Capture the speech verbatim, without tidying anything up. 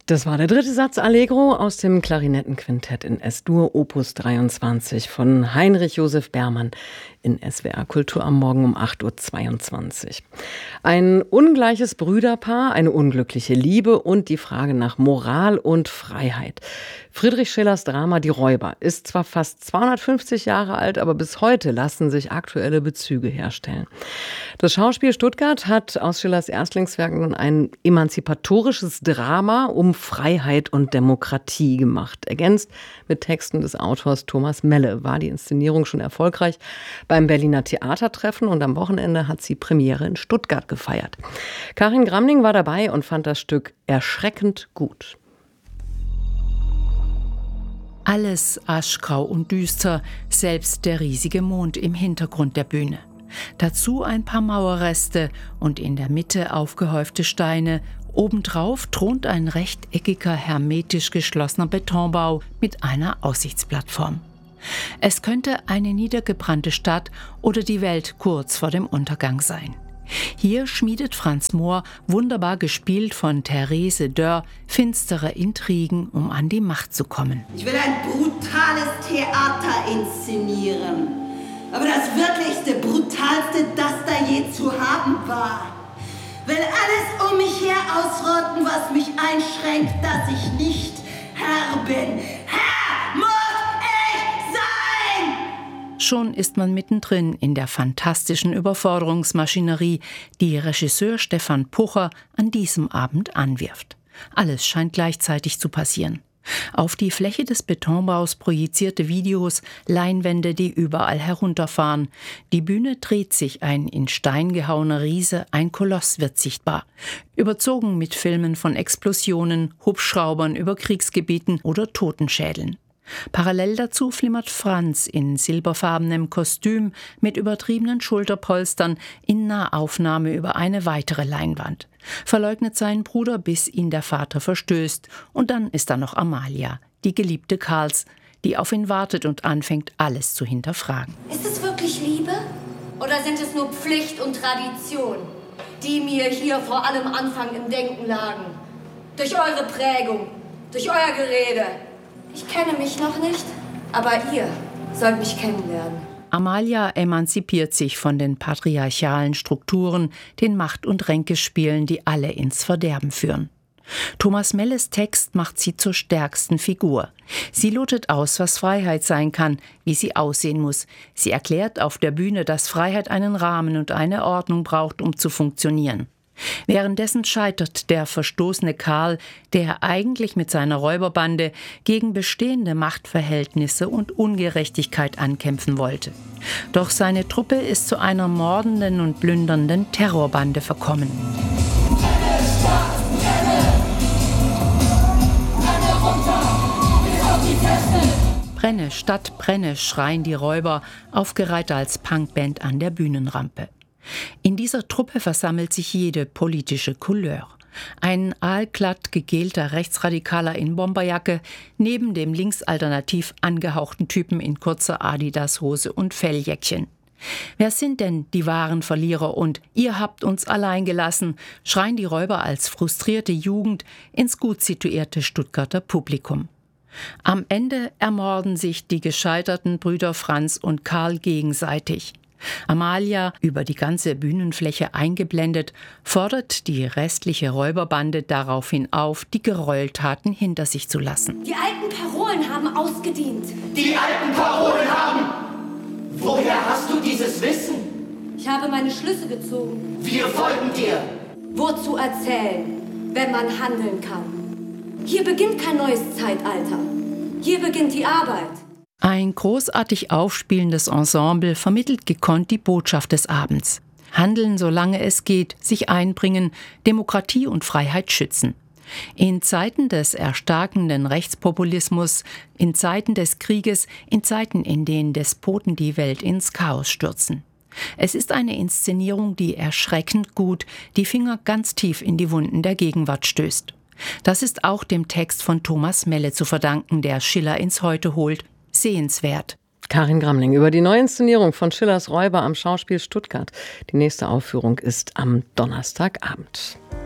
Das war der dritte Satz Allegro aus dem Klarinettenquintett in S-Dur Opus dreiundzwanzig von Heinrich Josef Bermann in S W R Kultur am Morgen um acht Uhr zweiundzwanzig. Ein ungleiches Brüderpaar, eine unglückliche Liebe und die Frage nach Moral und Freiheit. Friedrich Schillers Drama Die Räuber ist zwar fast zweihundertfünfzig Jahre alt, aber bis heute lassen sich aktuelle Bezüge herstellen. Das Schauspiel Stuttgart hat aus Schillers Erstlingswerk nun ein emanzipatorisches Drama um Freiheit und Demokratie gemacht. Ergänzt mit Texten des Autors Thomas Melle war die Inszenierung schon erfolgreich beim Berliner Theatertreffen und am Wochenende hat sie Premiere in Stuttgart gefeiert. Karin Gramling war dabei und fand das Stück erschreckend gut. Alles aschgrau und düster, selbst der riesige Mond im Hintergrund der Bühne. Dazu ein paar Mauerreste und in der Mitte aufgehäufte Steine. Obendrauf thront ein rechteckiger, hermetisch geschlossener Betonbau mit einer Aussichtsplattform. Es könnte eine niedergebrannte Stadt oder die Welt kurz vor dem Untergang sein. Hier schmiedet Franz Mohr, wunderbar gespielt von Therese Dörr, finstere Intrigen, um an die Macht zu kommen. Ich will ein brutales Theater inszenieren. Aber das wirklichste, brutalste, das da je zu haben war. Will alles um mich her ausrotten, was mich einschränkt, dass ich nicht Herr bin. Herr muss ich sein! Schon ist man mittendrin in der fantastischen Überforderungsmaschinerie, die Regisseur Stefan Pucher an diesem Abend anwirft. Alles scheint gleichzeitig zu passieren. Auf die Fläche des Betonbaus projizierte Videos, Leinwände, die überall herunterfahren. Die Bühne dreht sich, ein in Stein gehauener Riese, ein Koloss wird sichtbar. Überzogen mit Filmen von Explosionen, Hubschraubern über Kriegsgebieten oder Totenschädeln. Parallel dazu flimmert Franz in silberfarbenem Kostüm mit übertriebenen Schulterpolstern in Nahaufnahme über eine weitere Leinwand. Verleugnet seinen Bruder, bis ihn der Vater verstößt. Und dann ist da noch Amalia, die Geliebte Karls, die auf ihn wartet und anfängt, alles zu hinterfragen. Ist es wirklich Liebe? Oder sind es nur Pflicht und Tradition, die mir hier vor allem Anfang im Denken lagen? Durch eure Prägung, durch euer Gerede. Ich kenne mich noch nicht, aber ihr sollt mich kennenlernen. Amalia emanzipiert sich von den patriarchalen Strukturen, den Macht- und Ränkespielen, die alle ins Verderben führen. Thomas Melles Text macht sie zur stärksten Figur. Sie lotet aus, was Freiheit sein kann, wie sie aussehen muss. Sie erklärt auf der Bühne, dass Freiheit einen Rahmen und eine Ordnung braucht, um zu funktionieren. Währenddessen scheitert der verstoßene Karl, der eigentlich mit seiner Räuberbande gegen bestehende Machtverhältnisse und Ungerechtigkeit ankämpfen wollte. Doch seine Truppe ist zu einer mordenden und plündernden Terrorbande verkommen. Brenne, Stadt, brenne, schreien die Räuber, aufgereiht als Punkband an der Bühnenrampe. In dieser Truppe versammelt sich jede politische Couleur. Ein aalglatt gegelter Rechtsradikaler in Bomberjacke, neben dem linksalternativ angehauchten Typen in kurzer Adidas-Hose und Felljäckchen. Wer sind denn die wahren Verlierer und ihr habt uns allein gelassen, schreien die Räuber als frustrierte Jugend ins gut situierte Stuttgarter Publikum. Am Ende ermorden sich die gescheiterten Brüder Franz und Karl gegenseitig. Amalia, über die ganze Bühnenfläche eingeblendet, fordert die restliche Räuberbande daraufhin auf, die Gräueltaten hinter sich zu lassen. Die alten Parolen haben ausgedient. Die alten Parolen haben... Woher hast du dieses Wissen? Ich habe meine Schlüsse gezogen. Wir folgen dir. Wozu erzählen, wenn man handeln kann? Hier beginnt kein neues Zeitalter. Hier beginnt die Arbeit. Ein großartig aufspielendes Ensemble vermittelt gekonnt die Botschaft des Abends. Handeln, solange es geht, sich einbringen, Demokratie und Freiheit schützen. In Zeiten des erstarkenden Rechtspopulismus, in Zeiten des Krieges, in Zeiten, in denen Despoten die Welt ins Chaos stürzen. Es ist eine Inszenierung, die erschreckend gut die Finger ganz tief in die Wunden der Gegenwart stößt. Das ist auch dem Text von Thomas Melle zu verdanken, der Schiller ins Heute holt. Sehenswert. Karin Gramling über die Neuinszenierung von Schillers Räuber am Schauspiel Stuttgart. Die nächste Aufführung ist am Donnerstagabend.